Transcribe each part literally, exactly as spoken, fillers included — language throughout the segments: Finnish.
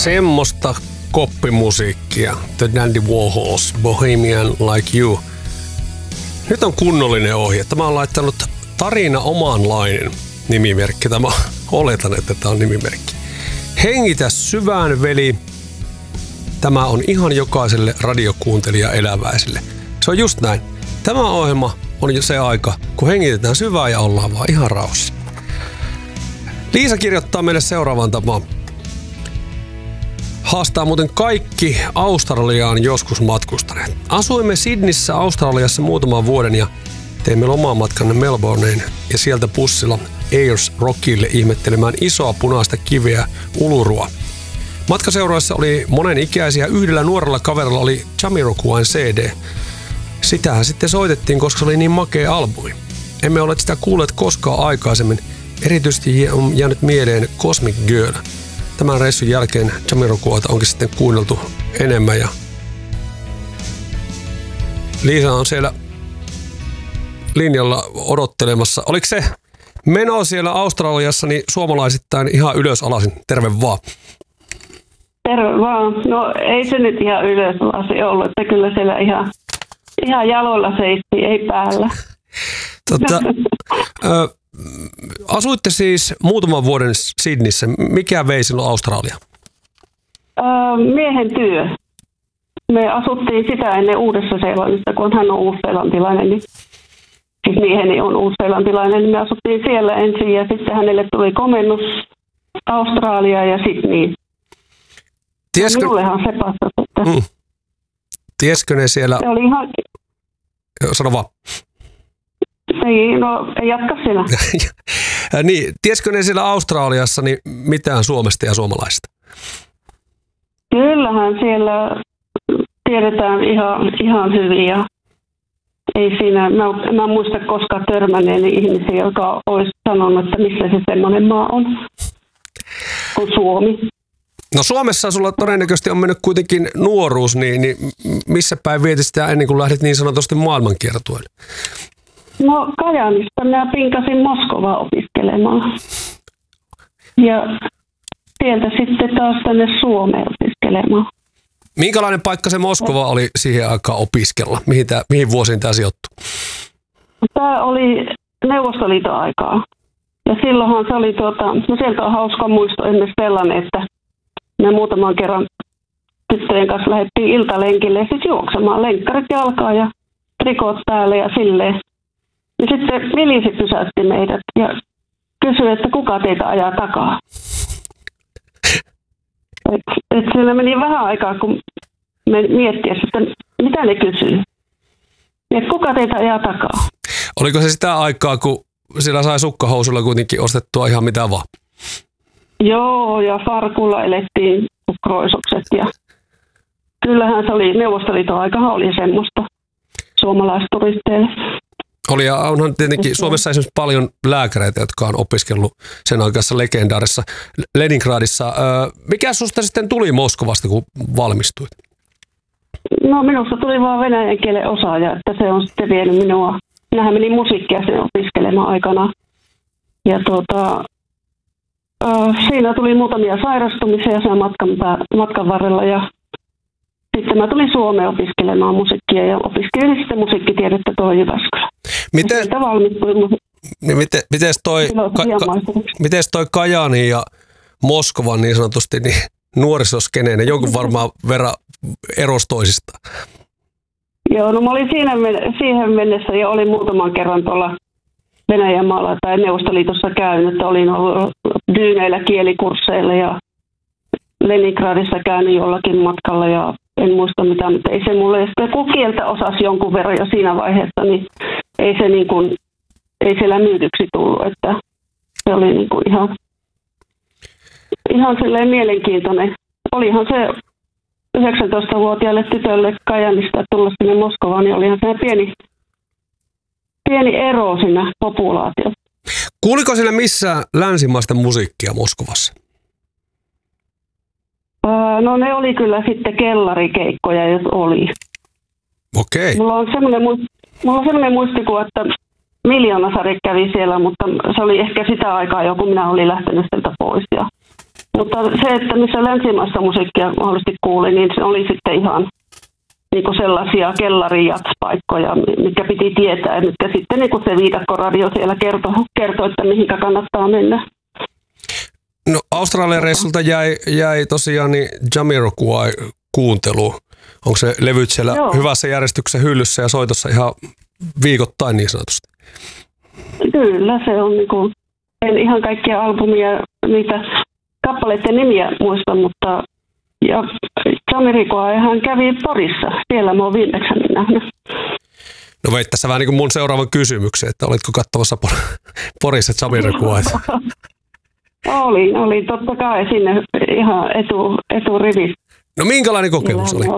Semmosta koppimusiikkia. The Dandy Warhols, Bohemian Like You. Nyt on kunnollinen ohje. Tämä on laittanut Tarina Omanlainen nimimerkki. Tämä oletan, että tämä on nimimerkki. Hengitä syvään, veli. Tämä on ihan jokaiselle radiokuuntelija eläväiselle. Se on just näin. Tämä ohjelma on jo se aika, kun hengitetään syvään ja ollaan vaan ihan rauhassa. Liisa kirjoittaa meille seuraavan tapaan. Haastaa muuten kaikki Australiaan joskus matkustaneet. Asuimme Sydneyssä Australiassa muutaman vuoden ja teimme lomamatkan Melbourneen ja sieltä bussilla Ayers Rockille ihmettelemään isoa punaista kiveä Ulurua. Matkaseuroissa oli monen ikäisiä, yhdellä nuorella kaverilla oli Jamiroquain C D. Sitähän sitten soitettiin, koska se oli niin makea albumi. Emme ole sitä kuulleet koskaan aikaisemmin. Erityisesti on jäänyt mieleen Cosmic Girl. Tämän reissun jälkeen Jamiroquaita onkin sitten kuunneltu enemmän ja Liisa on siellä linjalla odottelemassa. Oliko se meno siellä Australiassa niin suomalaisittain ihan ylös alasin? Terve vaan. Terve vaan. No ei se nyt ihan ylös alasi ollut, että kyllä siellä ihan, ihan jaloilla seisti, ei päällä. Tota, ö, asuitte siis muutaman vuoden Sydneyssä. Mikä vei silloin Australiaan? Öö, miehen työ. Me asuttiin sitä ennen Uudessa-Seelannissa, kun hän on uusseelantilainen. Niin, siis mieheni on uusseelantilainen, niin me asuttiin siellä ensin ja sitten hänelle tuli komennus Australia ja Sydney. Tieskö... Minullehan se passasi. Että... Mm. Tieskö ne siellä... Se oli ihan... Sano vaan. Ei, no ei jatka siellä. Niin, tieskö ne siellä Australiassa niin mitään Suomesta ja suomalaisista? Kyllähän siellä tiedetään ihan, ihan hyvin ja ei siinä, mä, mä en muista koskaan törmänneeni ihmisiä, joka olisi sanonut, että missä se semmoinen maa on kuin Suomi. No Suomessa sulla todennäköisesti on mennyt kuitenkin nuoruus, niin, niin missä päin vietit sitä ennen kuin lähdit niin sanotusti maailmankiertueelle? No Kajaanista minä pinkasin Moskovaa opiskelemaan. Ja sieltä sitten taas tänne Suomeen opiskelemaan. Minkälainen paikka se Moskova oli siihen aikaan opiskella? Mihin, tää, mihin vuosiin tämä sijoittui? Tämä oli Neuvostoliiton aikaa. Ja silloinhan se oli, tuota, no sieltä on hauska muisto esimerkiksi sellainen, että me muutaman kerran tyttöjen kanssa lähdettiin iltalenkille ja siis juoksemaan lenkkarit jalkaa ja trikot päälle ja silleen. Ja sitten milisi pysäytti meidät ja kysyi, että kuka teitä ajaa takaa. Et, et siinä meni vähän aikaa, kun me miettiä, että mitä ne kysyy. Ja kuka teitä ajaa takaa. Oliko se sitä aikaa, kun siellä sai sukkahousulla kuitenkin ostettua ihan mitä vaan? Joo, ja farkulla elettiin kroisokset ja kyllähän se oli, Neuvostoliiton aikahan oli semmoista suomalaisturisteille. Oli ja onhan tietenkin Suomessa esimerkiksi paljon lääkäreitä, jotka on opiskellut sen aikaisessa legendaarissa Leningradissa. Mikä susta sitten tuli Moskovasta, kun valmistuit? No minusta tuli vaan venäjän kielen osaaja, että se on sitten vienyt minua. Minähän menin musiikkia sen opiskelemaan aikana. Ja tuota, siinä tuli muutamia sairastumisia sen matkan, matkan varrella ja sitten mä tulin Suomeen opiskelemaan musiikkia ja opiskelin sitten musiikkitiedettä tuolla Jyväskylä. Miten, niin miten, mites toi, ka, ka, mites toi Kajaani ja Moskovan niin sanotusti niin nuorisoskeneen, jonkun varmaan verran eros toisistaan? Joo, no mä olin siinä, siihen mennessä ja olin muutaman kerran tuolla Venäjän maalla tai Neuvostoliitossa käynyt. Olin ollut Dyyneillä kielikursseilla ja Leningradissa käynyt jollakin matkalla ja en muista mitään, mutta ei se mulle, sitten kun kieltä osasi jonkun verran jo siinä vaiheessa, niin ei se niin kuin, ei siellä myytyksi tullut, että se oli niin kuin ihan, ihan silleen mielenkiintoinen. Olihan se yhdeksäntoistavuotiaalle tytölle Kajanista tulla sinne Moskovaan, niin olihan se pieni, pieni ero siinä populaatiossa. Kuuliko siellä missään länsimaista musiikkia Moskovassa? No ne oli kyllä sitten kellarikeikkoja, jos oli. Okei. Mulla on semmoinen, mulla on semmoinen muistikuva, että Miljoonasarja kävi siellä, mutta se oli ehkä sitä aikaa jo, kun minä olin lähtenyt sieltä pois. Ja Mutta se, että missä länsimaista musiikkia mahdollisesti kuuli, niin se oli sitten ihan niin kuin sellaisia kellarijat-paikkoja, mitkä piti tietää, mitkä sitten niin kuin se viidakkoradio siellä kertoi, kertoi, että mihinkä kannattaa mennä. No Australian reissulta jäi, jäi tosiaan niin Jamiroquai kuuntelu. Onko se levyt siellä Joo. hyvässä järjestyksessä hyllyssä ja soitossa ihan viikoittain niin sanotusti? Kyllä, se on niin kuin, en ihan kaikkia albumia, niitä kappaleiden nimiä muista, mutta ja Jamiroquai kävi Porissa. Siellä mä oon viimeksi nähnyt. No veit tässä vähän niin kuin mun seuraavan kysymyksen, että olitko katsomassa Porissa Jamiroquaita? Oli, oli totta kai sinne ihan etu, eturivissä. No minkälainen kokemus oli?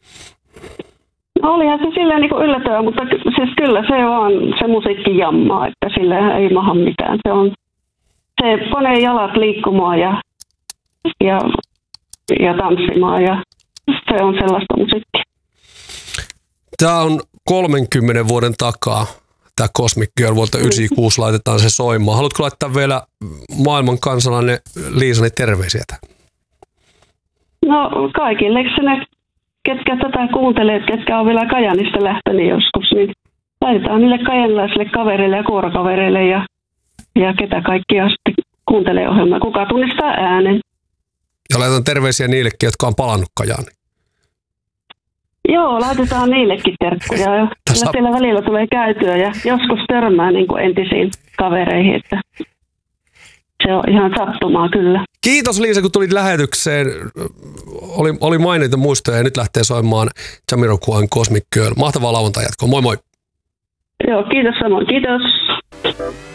No olihan se silleen niin kuin yllättävää, mutta siis kyllä se on se musiikki jammaa, että sillä ei maha mitään. Se on, se panee jalat liikkumaan ja, ja, ja tanssimaan ja se on sellaista musiikkia. Tämä on kolmenkymmenen vuoden takaa. Tämä Cosmic Girl vuodelta yhdeksänkymmentäkuusi laitetaan se soimaan. Haluatko laittaa vielä maailman kansalainen Liisani terveisiä tähän? No kaikille sinne, ketkä tätä kuuntelee, ketkä on vielä Kajanista lähtenyt joskus, niin laitetaan niille kajanilaisille kavereille ja kuorokavereille ja, ja ketä kaikkia sitten kuuntelee ohjelmaa. Kuka tunnistaa äänen. Ja laitetaan terveisiä niillekin, jotka on palannut Kajaaniin. Joo, laitetaan niillekin terkkuja. Tässä... Siellä välillä tulee käytyä ja joskus törmää niin kuin entisiin kavereihin, että se on ihan sattumaa kyllä. Kiitos Liisa, kun tulit lähetykseen. Oli, oli mainita muistoja ja nyt lähtee soimaan Jamiroquain Cosmic Girl. Mahtavaa lauantai jatkoa. Moi moi. Joo, kiitos samoin. Kiitos.